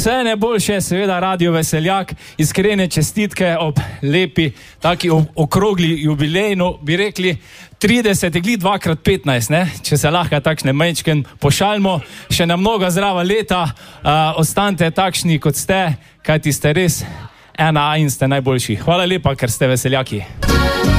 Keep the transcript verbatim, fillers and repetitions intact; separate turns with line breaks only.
Vse najboljše, seveda Radio Veseljak, iskrene čestitke ob lepi, taki okrogli jubilejno, bi rekli trideset, glih dva krat petnajst, ne? Če se lahko takšne majčken pošalimo, še na mnoga zdrava leta, uh, ostanite takšni, kot ste, kajti ste res ena in ste najboljši. Hvala lepa, ker ste veseljaki.